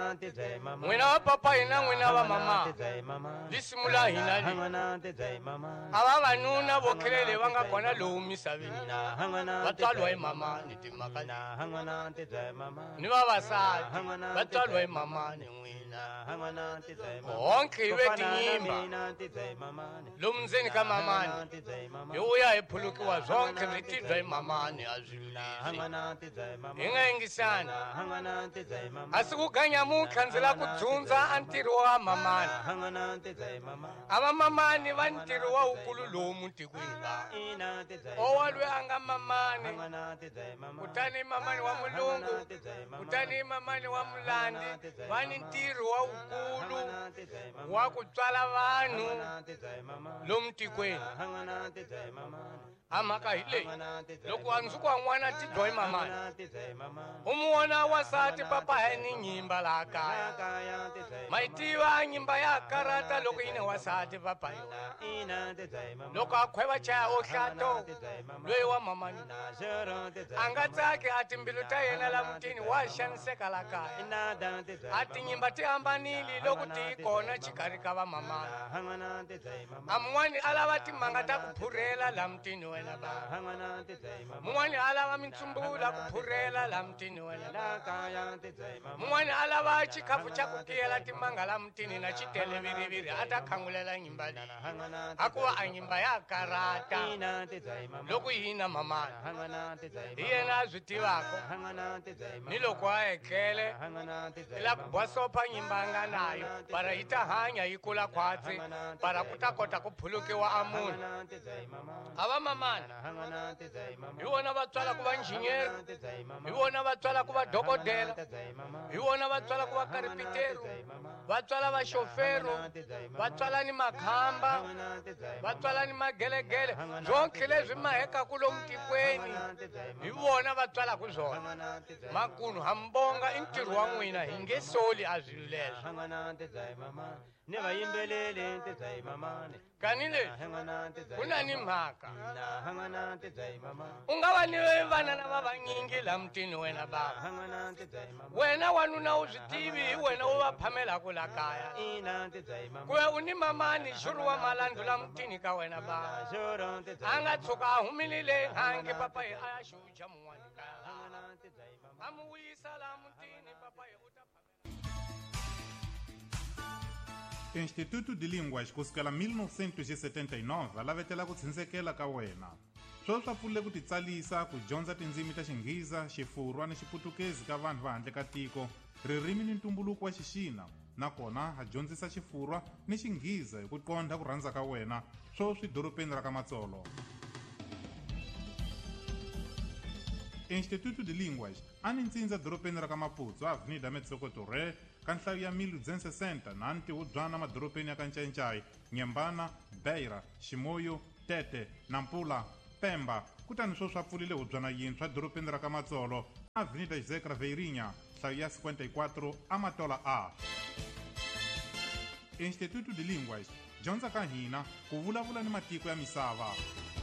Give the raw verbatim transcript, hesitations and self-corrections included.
Mwina wa papa ina mwina wa mama lisimula hinali aba banuna bokelele banga kona lo misabini batalwa mama nitimaka ni baba sa batalwa mama ni mwina onke ibeti nyimba lo mzeni kama mama yoya ephuluki wa zonke zitidwa mama ni azuli ingengisana asikuganya mukhanzela kudzunza antiro wa mamani aba mamani vantiro wa ukulu lomu tikwinga owalwe anga mamani kutani mamani wa mulungu kutani mamani wa mulandi vani ntiro wa ukulu wa kutswala vanhu lomu tikweni amaka hile loko anzukwa n'wana tidyohi mamani umuona wasati papa heni nyimba la kaya maitiva nyimba ya karata loko ine wasati papa loko akhweva chaya ohlato lweyi wa mamani anga tsaki ati mbilu ta yena la mutini wa xaniseka la kaya ati nyimba ti hambanili loko ti kona chikari ka va mamani amun'wani alava timanga ta ku phurhela la mutini wena ba mun'wani alava mintsumbula ku phurhela la mutini wena mun'wani alava chikhafu cha ku tiyela timanga la mutini na chitele viriviri a ta khangulela nyimba leyi a ku va a nyimba ya karata loko hina mamani hi yena a byi tivako ni loko a etlele i la ku bosopha nyimba a nga nayo para yi ta hanya yi kula khwatsi para ku ta kota ku phulukiwa a munhu a va mamani hi vona va tswala ku va njhinyeri hi vona va tswala ku va dokodela hi vona va tswala ku va karipiteru va tswala va xofero va tswala ni makhamba va tswala ni magelegele zonke leswi mahekaku lomu tikweni hi vona va tswala ku zwona makunu hambonga i ntirho wa n'wina hi nge soli a zwilo leswo ni vayimbeleli ntidzayi mamani kanile ku na ni mhaka mama u nga va ni vana na va vanyingi la mutini wena baba wena wanuna u swi tivi hi wena u va phamelaku la kaya ku ya u ni mamani xuru wa malandzu la mutini ka wena baba a nga tshuka a humilile hangi papa ye a ya xuxa mun'wani kaya laha a mu wisa la mutini papa ye u ta Instituto de Línguas kusukela mil novecentos e setenta e nove lavetela ku tshindzekela ka wena swo swa pfulile ku titsalisa ku dyondza tindzimi ta Xingheza, Xifurwa ni Xiputukezi ka vanhu va handle ka tiko, ririmi ni ntumbuluko wa Xixina, nakona ha dyondzisa Xifurwa ni Xingheza hi ku qondha ku rhandza ka wena swo swi doropeni ra ka Matsolo. Instituto de Línguas a ni ntsindza doropeni ra ka Maputsu, Avenida Metsokoto Re, ka nhlayo ya mil duzentos e sessenta na ntihubyana madoropeni ya ka Ncancai, Nyembana, Beira, Ximoyo, Tete, Nampula, Pemba, kutani swo swa pfulile hubyana yintshwa doropeni ra ka Matsolo, Avenida José Craveirinha, nhlayo ya cinquenta e quatro, Amatola A. Instituto de Línguas, dyondza ka hina ku vulavula ni matiko ya misava.